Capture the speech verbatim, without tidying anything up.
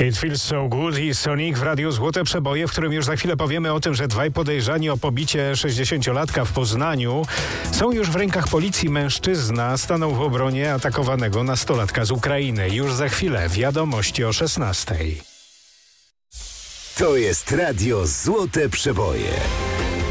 It Feels So Good i Sonic w Radiu Złote Przeboje, w którym już za chwilę powiemy o tym, że dwaj podejrzani o pobicie sześćdziesięciolatka w Poznaniu są już w rękach policji. Mężczyzna stanął w obronie atakowanego nastolatka z Ukrainy. Już za chwilę wiadomości o szesnastej. To jest Radio Złote Przeboje.